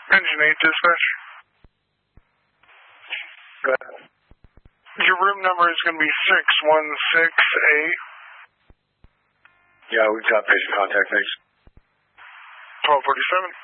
Engine 8 dispatch. Go ahead. Your room number is going to be 6168. Yeah, we've got patient contact, thanks. 1247.